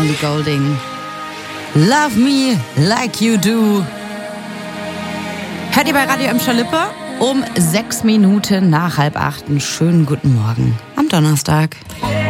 Ellie Goulding. Love me like you do. Hört ihr bei Radio Emscher Lippe? Um 6 Minuten nach 7:30. Schönen guten Morgen am Donnerstag.